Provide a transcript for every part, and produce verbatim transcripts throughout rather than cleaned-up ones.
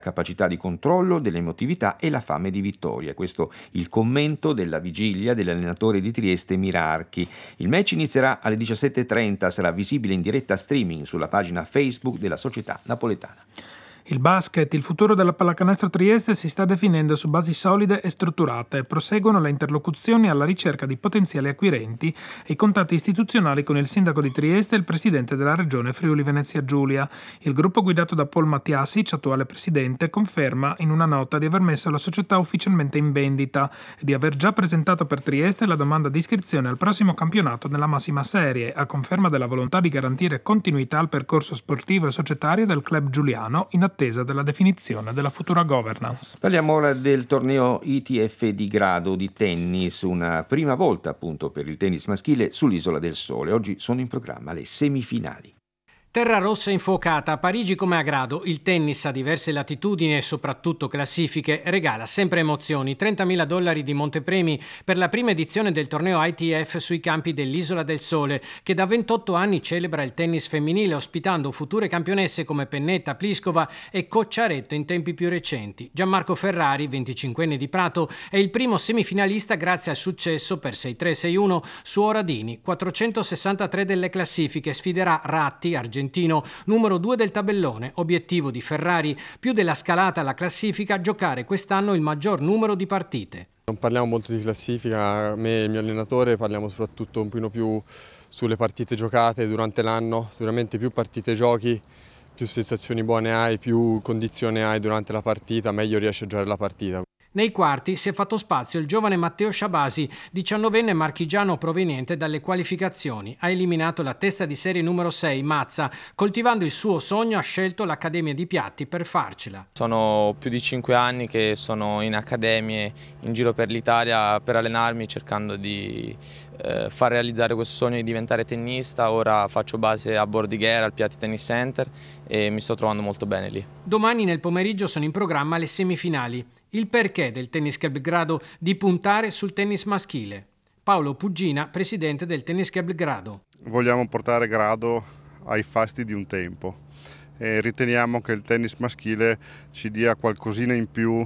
capacità di controllo, dell'emotività e la fame di vittoria. Questo il commento della vigilia dell'allenatore di Trieste Mirarchi. Il match inizierà alle diciassette e trenta, sarà visibile in diretta streaming sulla pagina Facebook della società napoletana. Il basket, il futuro della pallacanestro Trieste si sta definendo su basi solide e strutturate. Proseguono le interlocuzioni alla ricerca di potenziali acquirenti e i contatti istituzionali con il sindaco di Trieste e il presidente della regione Friuli Venezia Giulia. Il gruppo guidato da Paul Mattiasic, attuale presidente, conferma in una nota di aver messo la società ufficialmente in vendita e di aver già presentato per Trieste la domanda di iscrizione al prossimo campionato nella massima serie, a conferma della volontà di garantire continuità al percorso sportivo e societario del club giuliano in attesa della definizione della futura governance. Parliamo ora del torneo I T F di Grado di tennis, una prima volta appunto per il tennis maschile sull'Isola del Sole. Oggi sono in programma le semifinali. Terra rossa infuocata, a Parigi come a Grado, il tennis a diverse latitudini e soprattutto classifiche regala sempre emozioni. trentamila dollari di montepremi per la prima edizione del torneo I T F sui campi dell'Isola del Sole, che da ventotto anni celebra il tennis femminile ospitando future campionesse come Pennetta, Pliskova e Cocciaretto in tempi più recenti. Gianmarco Ferrari, venticinquenne di Prato, è il primo semifinalista grazie al successo per sei tre sei uno su Oradini, quattrocentosessantatré delle classifiche, sfiderà Ratti, argentino, numero due del tabellone. Obiettivo di Ferrari, più della scalata alla classifica, giocare quest'anno il maggior numero di partite. Non parliamo molto di classifica, me e il mio allenatore parliamo soprattutto un pochino più sulle partite giocate durante l'anno. Sicuramente più partite giochi, più sensazioni buone hai, più condizione hai durante la partita, meglio riesci a giocare la partita. Nei quarti si è fatto spazio il giovane Matteo Sciabasi, diciannovenne marchigiano proveniente dalle qualificazioni. Ha eliminato la testa di serie numero sei, Mazza. Coltivando il suo sogno ha scelto l'Accademia di Piatti per farcela. Sono più di cinque anni che sono in accademie in giro per l'Italia per allenarmi, cercando di eh, far realizzare questo sogno di diventare tennista. Ora faccio base a Bordighera, al Piatti Tennis Center, e mi sto trovando molto bene lì. Domani nel pomeriggio sono in programma le semifinali. Il perché del Tennis Club Grado di puntare sul tennis maschile. Paolo Puggina, presidente del Tennis Club Grado. Vogliamo portare Grado ai fasti di un tempo e riteniamo che il tennis maschile ci dia qualcosina in più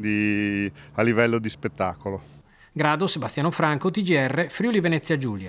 di, a livello di spettacolo. Grado, Sebastiano Franco, T G R, Friuli Venezia Giulia.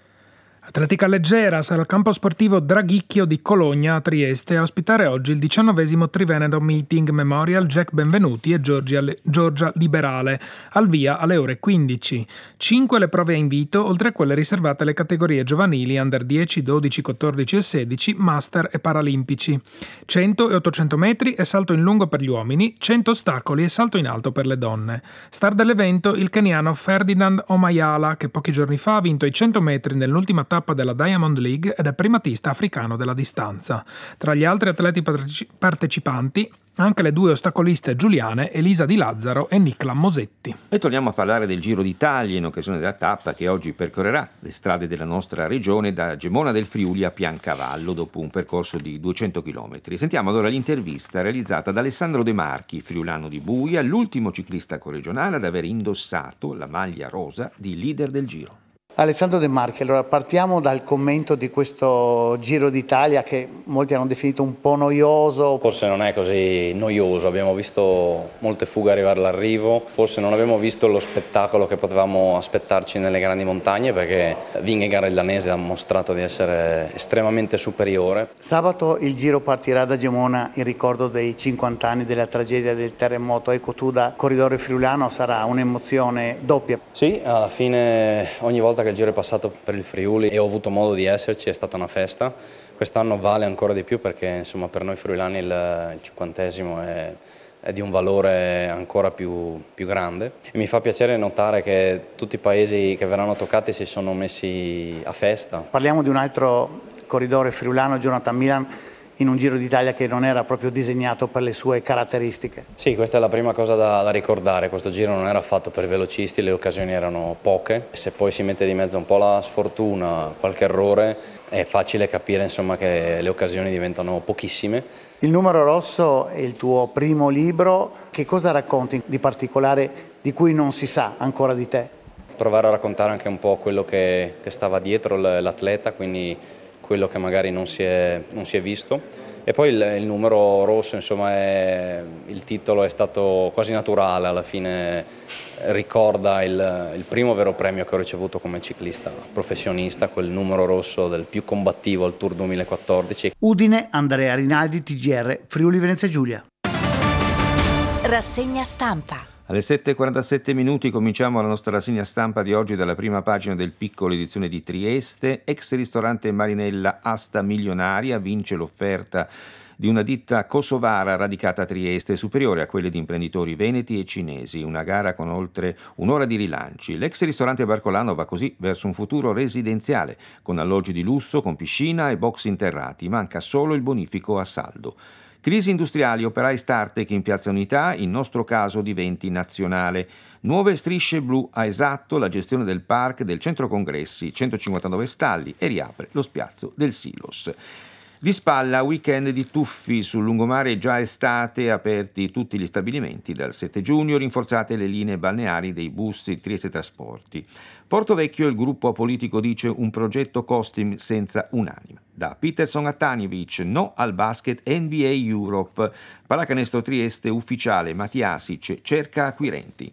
Atletica leggera sarà il campo sportivo Draghicchio di Cologna a Trieste a ospitare oggi il diciannovesimo Triveneto Meeting Memorial Jack Benvenuti e Giorgia, Giorgia Liberale, al via alle ore quindici. Cinque le prove a invito, oltre a quelle riservate alle categorie giovanili under dieci, dodici, quattordici e sedici, master e paralimpici. cento e ottocento metri e salto in lungo per gli uomini, cento ostacoli e salto in alto per le donne. Star dell'evento il keniano Ferdinand Omayala, che pochi giorni fa ha vinto i cento metri nell'ultima tappa della Diamond League ed è primatista africano della distanza. Tra gli altri atleti partecipanti anche le due ostacoliste giuliane Elisa Di Lazzaro e Nicla Mosetti. E torniamo a parlare del Giro d'Italia in occasione della tappa che oggi percorrerà le strade della nostra regione da Gemona del Friuli a Piancavallo dopo un percorso di duecento chilometri. Sentiamo allora l'intervista realizzata da Alessandro De Marchi, friulano di Buia, l'ultimo ciclista corregionale ad aver indossato la maglia rosa di leader del Giro. Alessandro De Marchi, allora partiamo dal commento di questo Giro d'Italia che molti hanno definito un po' noioso. Forse non è così noioso, abbiamo visto molte fughe arrivare all'arrivo, forse non abbiamo visto lo spettacolo che potevamo aspettarci nelle grandi montagne perché Vingegaard, il danese, ha mostrato di essere estremamente superiore. Sabato il Giro partirà da Gemona in ricordo dei cinquanta anni della tragedia del terremoto. Ecco, tu da corridore friulano sarà un'emozione doppia. Sì, alla fine ogni volta che il Giro è passato per il Friuli e ho avuto modo di esserci, è stata una festa. Quest'anno vale ancora di più perché insomma per noi friulani il, il cinquantesimo è, è di un valore ancora più, più grande e mi fa piacere notare che tutti i paesi che verranno toccati si sono messi a festa. Parliamo di un altro corridore friulano, Jonathan Milan, in un Giro d'Italia che non era proprio disegnato per le sue caratteristiche. Sì, questa è la prima cosa da, da ricordare, questo Giro non era fatto per i velocisti, le occasioni erano poche, se poi si mette di mezzo un po' la sfortuna, qualche errore, è facile capire insomma, che le occasioni diventano pochissime. Il numero rosso è il tuo primo libro, che cosa racconti di particolare di cui non si sa ancora di te? Provare a raccontare anche un po' quello che, che stava dietro l'atleta, quindi quello che magari non si è, non si è visto E poi il, il numero rosso, insomma, è, il titolo è stato quasi naturale, alla fine ricorda il, il primo vero premio che ho ricevuto come ciclista professionista, quel numero rosso del più combattivo al Tour duemilaquattordici. Udine, Andrea Rinaldi, T G R, Friuli Venezia Giulia. Rassegna stampa. Alle sette e quarantasette minuti cominciamo la nostra rassegna stampa di oggi dalla prima pagina del Piccolo, edizione di Trieste. Ex ristorante Marinella, asta milionaria, vince l'offerta di una ditta kosovara radicata a Trieste, superiore a quelle di imprenditori veneti e cinesi. Una gara con oltre un'ora di rilanci. L'ex ristorante Barcolano va così verso un futuro residenziale, con alloggi di lusso, con piscina e box interrati. Manca solo il bonifico a saldo. Crisi industriali, operai Startec in Piazza Unità, il nostro caso diventi nazionale. Nuove strisce blu a Esatto, la gestione del park del centro congressi, centocinquantanove stalli, e riapre lo spiazzo del Silos. Di spalla, weekend di tuffi sul lungomare, già estate, aperti tutti gli stabilimenti. Dal sette giugno rinforzate le linee balneari dei bus di Trieste Trasporti. Porto Vecchio, il gruppo apolitico dice un progetto Costim senza un'anima. Da Peterson a Tanjevic, no al basket N B A Europe. Pallacanestro Trieste ufficiale, Matiasic cerca acquirenti.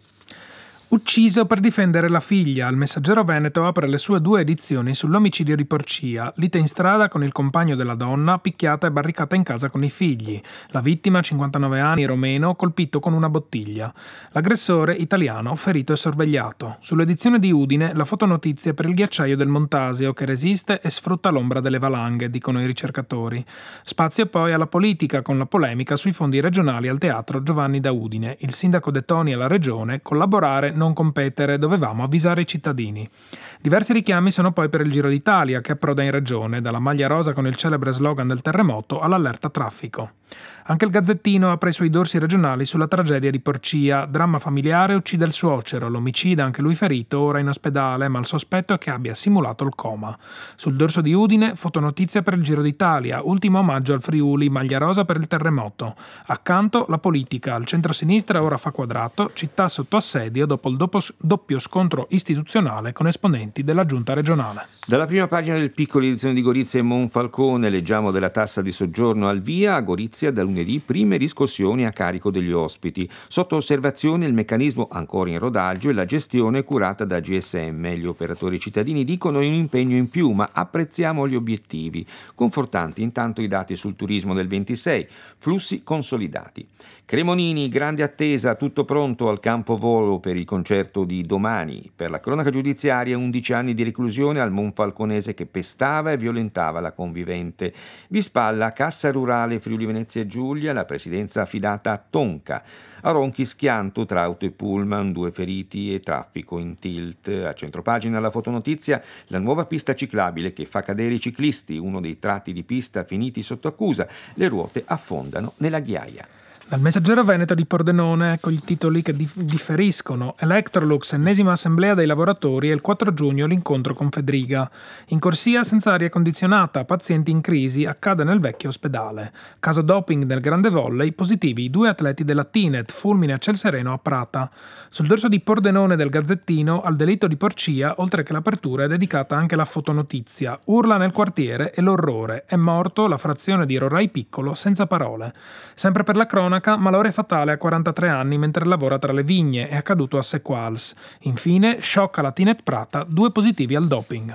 Ucciso per difendere la figlia. Il Messaggero Veneto apre le sue due edizioni sull'omicidio di Porcia. Lite in strada con il compagno della donna, picchiata e barricata in casa con i figli. La vittima, cinquantanove anni, romeno, colpito con una bottiglia. L'aggressore, italiano, ferito e sorvegliato. Sull'edizione di Udine, la fotonotizia per il ghiacciaio del Montasio che resiste e sfrutta l'ombra delle valanghe, dicono i ricercatori. Spazio poi alla politica con la polemica sui fondi regionali al teatro Giovanni da Udine. Il sindaco De Toni e la regione collaborare, non competere, dovevamo avvisare i cittadini. Diversi richiami sono poi per il Giro d'Italia che approda in regione, dalla maglia rosa con il celebre slogan del terremoto all'allerta traffico. Anche il Gazzettino apre i suoi dorsi regionali sulla tragedia di Porcia. Dramma familiare, uccide il suocero, l'omicida, anche lui ferito, ora in ospedale, ma il sospetto è che abbia simulato il coma. Sul dorso di Udine, fotonotizia per il Giro d'Italia, ultimo omaggio al Friuli, maglia rosa per il terremoto. Accanto la politica, il centro-sinistra ora fa quadrato, città sotto assedio dopo il dopo, doppio scontro istituzionale con esponenti della giunta regionale. Dalla prima pagina del Piccolo, edizione di Gorizia e Monfalcone, leggiamo della tassa di soggiorno al via. A Gorizia da lunedì prime riscossioni a carico degli ospiti. Sotto osservazione il meccanismo ancora in rodaggio e la gestione curata da G S M. Gli operatori cittadini dicono un impegno in più, ma apprezziamo gli obiettivi. Confortanti intanto i dati sul turismo del ventisei, flussi consolidati. Cremonini, grande attesa, tutto pronto al campo volo per il concerto di domani. Per la cronaca giudiziaria, undici anni di reclusione al monfalconese che pestava e violentava la convivente. Di spalla, Cassa Rurale Friuli Venezia Giulia, la presidenza affidata a Tonca. A Ronchi schianto tra auto e pullman, due feriti e traffico in tilt. A centropagina la fotonotizia, la nuova pista ciclabile che fa cadere i ciclisti, uno dei tratti di pista finiti sotto accusa, le ruote affondano nella ghiaia. Dal Messaggero Veneto di Pordenone, ecco i titoli che dif- differiscono. Electrolux, ennesima assemblea dei lavoratori e il quattro giugno l'incontro con Fedriga. In corsia senza aria condizionata, pazienti in crisi, accade nel vecchio ospedale. Caso doping del grande volley, positivi i due atleti della Tinet, fulmine a ciel sereno a Prata. Sul dorso di Pordenone del Gazzettino, al delitto di Porcia, oltre che l'apertura è dedicata anche la fotonotizia. Urla nel quartiere e l'orrore. È morto la frazione di Rorai Piccolo senza parole. Sempre per la cronaca, malore fatale a quarantatré anni mentre lavora tra le vigne, è accaduto a Sequals. Infine, shock alla Tinet Prata, due positivi al doping.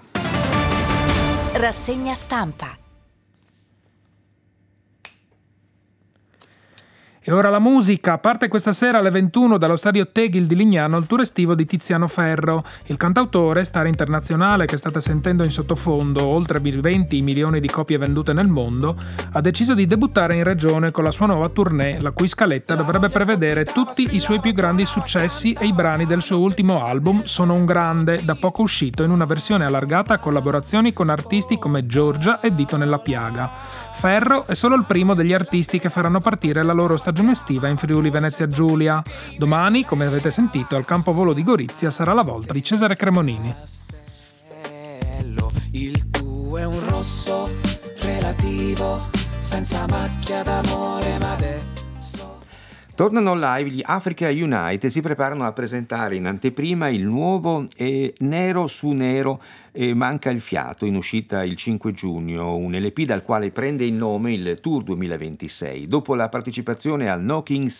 Rassegna stampa. E ora la musica. Parte questa sera alle ventuno dallo stadio Tegil di Lignano il tour estivo di Tiziano Ferro. Il cantautore, star internazionale che state sentendo in sottofondo, oltre venti milioni di copie vendute nel mondo, ha deciso di debuttare in regione con la sua nuova tournée, la cui scaletta dovrebbe prevedere tutti i suoi più grandi successi e i brani del suo ultimo album Sono un grande, da poco uscito in una versione allargata a collaborazioni con artisti come Giorgia e Dito nella piaga. Ferro è solo il primo degli artisti che faranno partire la loro stagione estiva in Friuli Venezia Giulia. Domani, come avete sentito, al campo volo di Gorizia sarà la volta di Cesare Cremonini. Il tuo è un rosso relativo, senza macchia d'amore, ma adesso... Tornano live gli Africa Unite e si preparano a presentare in anteprima il nuovo eh, Nero su Nero e Manca il fiato, in uscita il cinque giugno, un L P dal quale prende il nome il Tour duemilaventisei. Dopo la partecipazione al No Kings